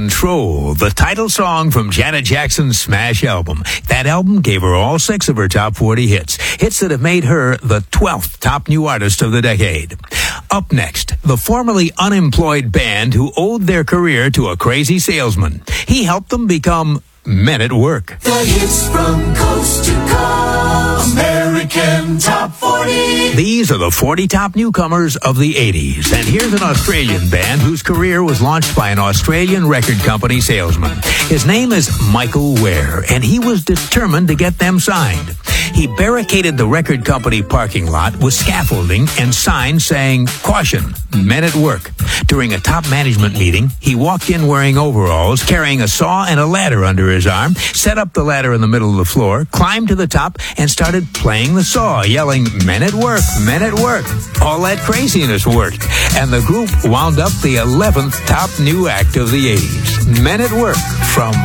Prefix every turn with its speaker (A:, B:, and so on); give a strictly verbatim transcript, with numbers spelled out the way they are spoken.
A: Control, the title song from Janet Jackson's Smash album. That album gave her all six of her top forty hits. Hits that have made her the twelfth top new artist of the decade. Up next, the formerly unemployed band who owed their career to a crazy salesman. He helped them become men at work.
B: The hits from coast to coast, American Top forty.
A: These are the forty top newcomers of the eighties. And here's an Australian band whose career was launched by an Australian record company salesman. His name is Michael Ware, and he was determined to get them signed. He barricaded the record company parking lot with scaffolding and signs saying, "Caution, men at work." During a top management meeting, he walked in wearing overalls, carrying a saw and a ladder under his arm, set up the ladder in the middle of the floor, climbed to the top, and started playing the saw, yelling, "Men at work, men at work." All that craziness worked, and the group wound up the eleventh top new act of the eighties. Men at Work from